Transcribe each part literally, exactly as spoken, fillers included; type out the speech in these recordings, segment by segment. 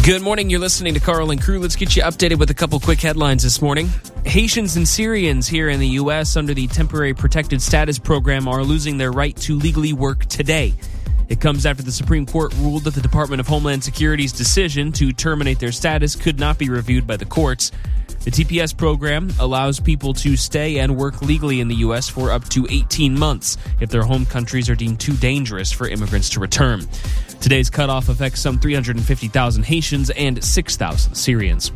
Good morning. You're listening to Carl and Crew. Let's get you updated with a couple quick headlines this morning. Haitians and Syrians here in the U S under the Temporary Protected Status Program are losing their right to legally work today. It comes after the Supreme Court ruled that the Department of Homeland Security's decision to terminate their status could not be reviewed by the courts. The T P S program allows people to stay and work legally in the U S for up to eighteen months if their home countries are deemed too dangerous for immigrants to return. Today's cutoff affects some three hundred fifty thousand Haitians and six thousand Syrians.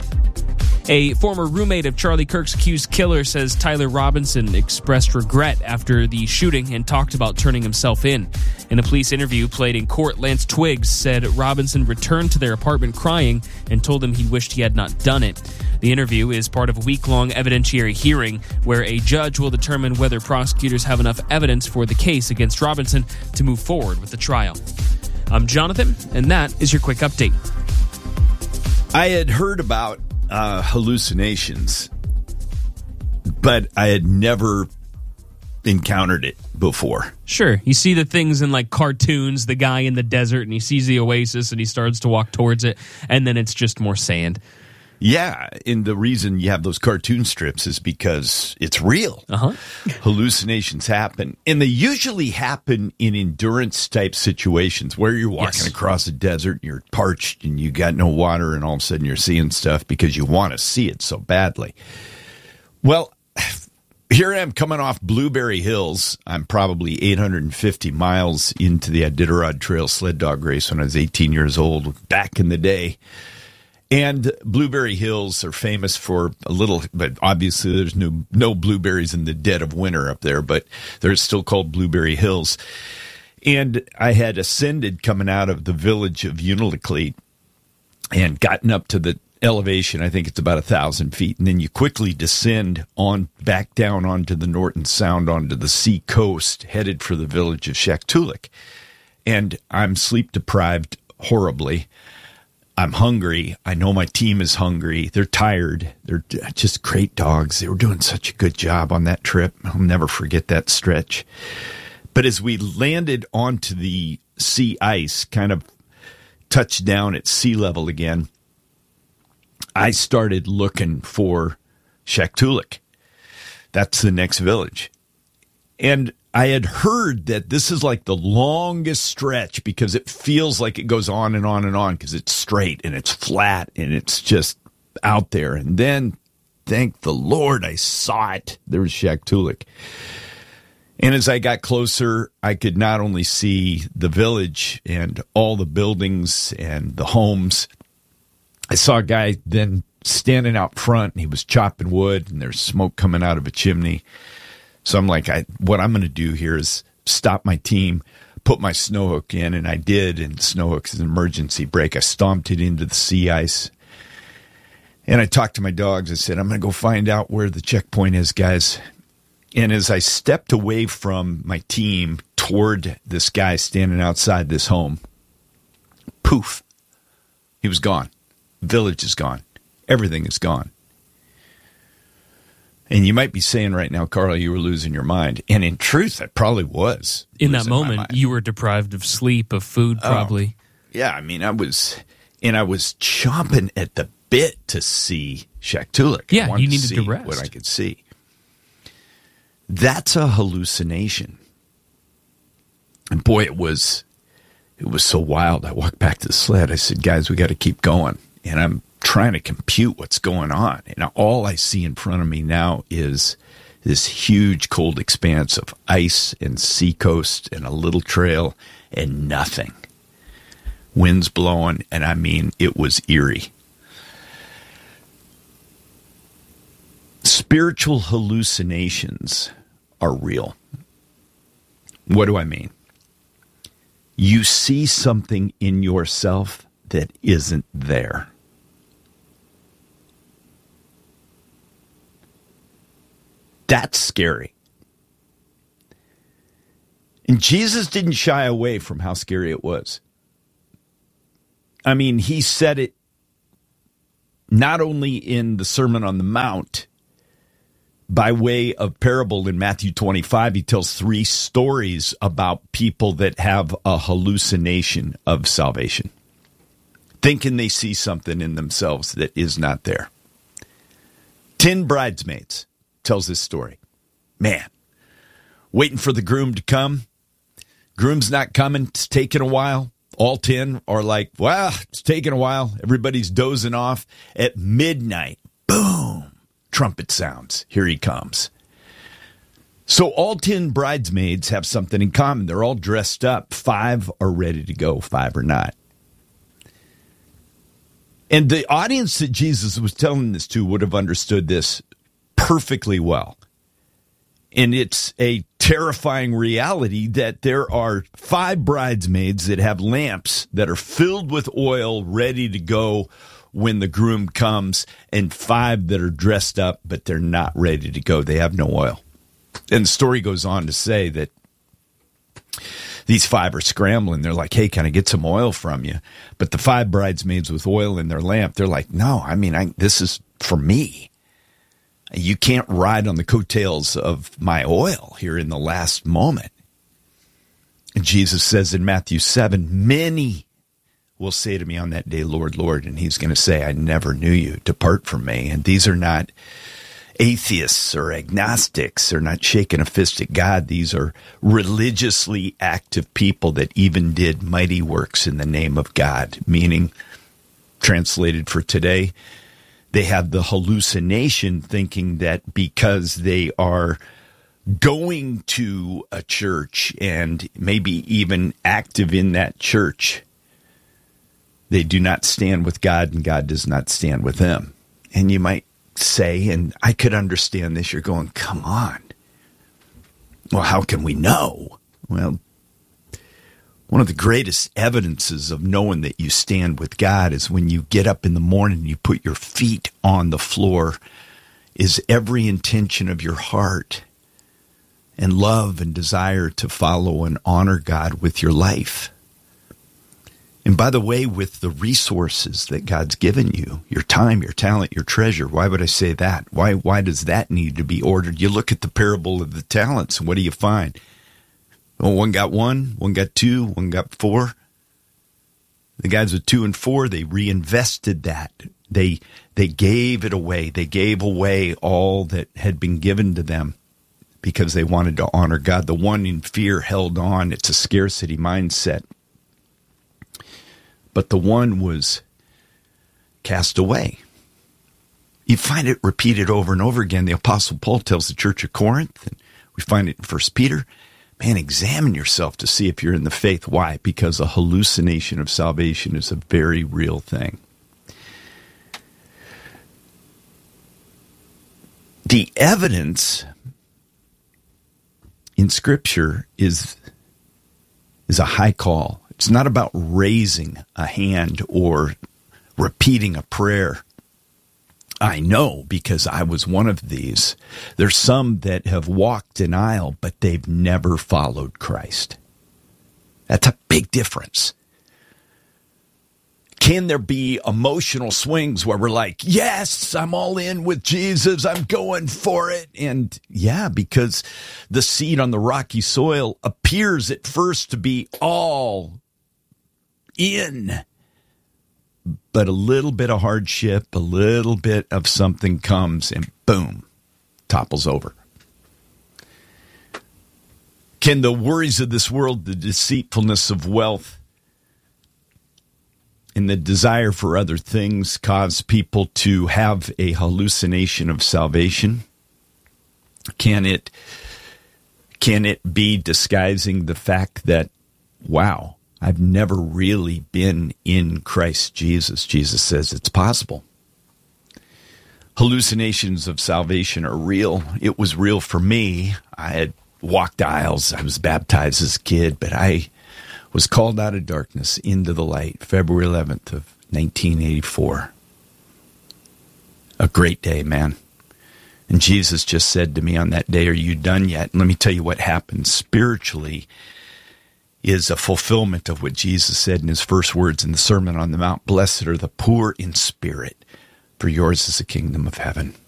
A former roommate of Charlie Kirk's accused killer says Tyler Robinson expressed regret after the shooting and talked about turning himself in. In a police interview played in court, Lance Twiggs said Robinson returned to their apartment crying and told them he wished he had not done it. The interview is part of a week-long evidentiary hearing where a judge will determine whether prosecutors have enough evidence for the case against Robinson to move forward with the trial. I'm Jonathan, and that is your quick update. I had heard about uh, hallucinations, but I had never encountered it before. Sure. You see the things in like cartoons, the guy in the desert, and he sees the oasis, and he starts to walk towards it, and then it's just more sand. Yeah, and the reason you have those cartoon strips is because it's real. Uh-huh. Hallucinations happen, and they usually happen in endurance-type situations where you're walking Yes. across a desert, you're parched, and you got no water, and all of a sudden you're seeing stuff because you want to see it so badly. Well, here I am coming off Blueberry Hills. I'm probably eight hundred fifty miles into the Iditarod Trail sled dog race when I was eighteen years old, back in the day. And Blueberry Hills are famous for a little, but obviously there's no, no blueberries in the dead of winter up there, but they're still called Blueberry Hills. And I had ascended coming out of the village of Unalakleet and gotten up to the elevation, I think it's about a thousand feet, and then you quickly descend on back down onto the Norton Sound, onto the sea coast, headed for the village of Shaktoolik. And I'm sleep deprived horribly. I'm hungry. I know my team is hungry. They're tired. They're just great dogs. They were doing such a good job on that trip. I'll never forget that stretch. But as we landed onto the sea ice, kind of touched down at sea level again, I started looking for Shaktoolik. That's the next village. And I had heard that this is like the longest stretch because it feels like it goes on and on and on because it's straight and it's flat and it's just out there. And then, thank the Lord, I saw it. There was Shaktoolik. And as I got closer, I could not only see the village and all the buildings and the homes. I saw a guy then standing out front, and he was chopping wood, and there's smoke coming out of a chimney. So I'm like, I, what I'm going to do here is stop my team, put my snow hook in, and I did. And snow hook is an emergency brake. I stomped it into the sea ice. And I talked to my dogs. I said, I'm going to go find out where the checkpoint is, guys. And as I stepped away from my team toward this guy standing outside this home, poof, he was gone. Village is gone. Everything is gone. And you might be saying right now, Carl, you were losing your mind. And in truth, I probably was. In that moment, you were deprived of sleep, of food, probably. Oh, yeah, I mean, I was, and I was chomping at the bit to see Shaktoolik. Yeah, I wanted you needed to, see to rest. What I could see. That's a hallucination. And boy, it was, it was so wild. I walked back to the sled. I said, guys, we got to keep going. And I'm trying to compute what's going on. And all I see in front of me now is this huge cold expanse of ice and seacoast and a little trail and nothing. Winds blowing, and I mean, it was eerie. Spiritual hallucinations are real. What do I mean? You see something in yourself that isn't there. That's scary. And Jesus didn't shy away from how scary it was. I mean, he said it not only in the Sermon on the Mount, by way of parable in Matthew twenty-five, he tells three stories about people that have a hallucination of salvation. thinking they see something in themselves that is not there. Ten bridesmaids tells this story. Man, waiting for the groom to come. Groom's not coming. It's taking a while. All ten are like, well, it's taking a while. Everybody's dozing off. At midnight, boom, trumpet sounds. Here he comes. So all ten bridesmaids have something in common. They're all dressed up. Five are ready to go. Five are not. And the audience that Jesus was telling this to would have understood this perfectly well. And it's a terrifying reality that there are five bridesmaids that have lamps that are filled with oil ready to go when the groom comes, and five that are dressed up, but they're not ready to go. They have no oil. And the story goes on to say that these five are scrambling. They're like, hey, can I get some oil from you? But the five bridesmaids with oil in their lamp, they're like, no, I mean, I, this is for me. You can't ride on the coattails of my oil here in the last moment. And Jesus says in Matthew seven, many will say to me on that day, Lord, Lord, and he's going to say, I never knew you. Depart from me. And these are not atheists or agnostics. They're not shaking a fist at God. These are religiously active people that even did mighty works in the name of God, meaning, translated for today, they have the hallucination thinking that because they are going to a church and maybe even active in that church, they do not stand with God and God does not stand with them. And you might say, and I could understand this, you're going, come on. Well, how can we know? Well, one of the greatest evidences of knowing that you stand with God is when you get up in the morning and you put your feet on the floor, is every intention of your heart and love and desire to follow and honor God with your life. And by the way, with the resources that God's given you, your time, your talent, your treasure, why would I say that? Why, why does that need to be ordered? You look at the parable of the talents, and what do you find? Well, one got one, one got two, one got four. The guys with two and four, they reinvested that. They they gave it away. They gave away all that had been given to them because they wanted to honor God. The one in fear held on. It's a scarcity mindset. But the one was cast away. You find it repeated over and over again. The Apostle Paul tells the church of Corinth, and we find it in First Peter, man, examine yourself to see if you're in the faith. Why? Because a hallucination of salvation is a very real thing. The evidence in Scripture is, is a high call. It's not about raising a hand or repeating a prayer. I know because I was one of these. There's some that have walked an aisle, but they've never followed Christ. That's a big difference. Can there be emotional swings where we're like, yes, I'm all in with Jesus, I'm going for it? And yeah, because the seed on the rocky soil appears at first to be all in. But a little bit of hardship, a little bit of something comes and boom, topples over. Can the worries of this world, the deceitfulness of wealth, and the desire for other things cause people to have a hallucination of salvation? Can it, can it be disguising the fact that, wow, I've never really been in Christ Jesus? Jesus says it's possible. Hallucinations of salvation are real. It was real for me. I had walked aisles. I was baptized as a kid, but I was called out of darkness into the light, February eleventh of nineteen eighty-four. A great day, man. And Jesus just said to me on that day, are you done yet? And let me tell you what happened spiritually is a fulfillment of what Jesus said in his first words in the Sermon on the Mount. Blessed are the poor in spirit, for yours is the kingdom of heaven.